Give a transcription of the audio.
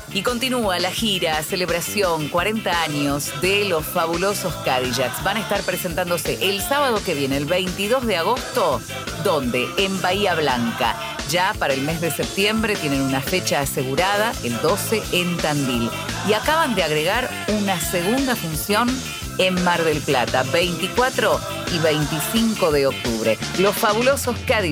Y continúa la gira, celebración, 40 años de los fabulosos Cadillacs. Van a estar presentándose el sábado que viene, el 22 de agosto, ¿dónde? En Bahía Blanca. Ya para el mes de septiembre tienen una fecha asegurada, el 12 en Tandil. Y acaban de agregar una segunda función en Mar del Plata, 24 y 25 de octubre. Los fabulosos Cadillacs.